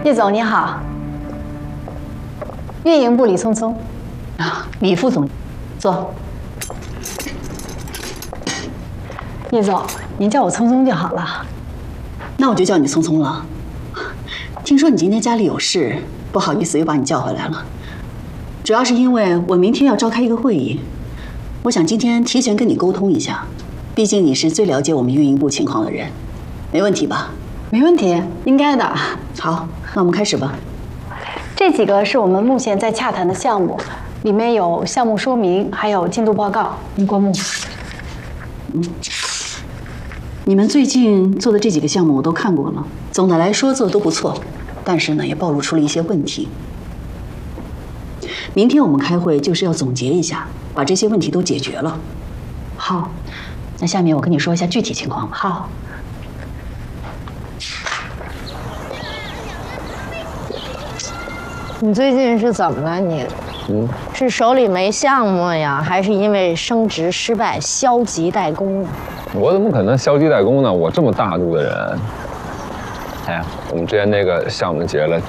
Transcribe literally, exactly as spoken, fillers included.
叶总你好，运营部李聪聪，啊，李副总，坐。叶总，您叫我聪聪就好了。 那我就叫你聪聪了。听说你今天家里有事，不好意思又把你叫回来了。主要是因为我明天要召开一个会议，我想今天提前跟你沟通一下，毕竟你是最了解我们运营部情况的人，没问题吧？ 没问题，应该的。 好，那我们开始吧。 这几个是我们目前在洽谈的项目，里面有项目说明，还有进度报告。您过目。 嗯，你们最近做的这几个项目我都看过了，总的来说做的都不错，但是呢也暴露出了一些问题。明天我们开会就是要总结一下，把这些问题都解决了。 好， 那下面我跟你说一下具体情况吧。 好。 你最近是怎么了你？嗯，是手里没项目呀，还是因为升职失败消极怠工？ 我怎么可能消极怠工呢？我这么大度的人。哎呀，我们之前那个项目结了，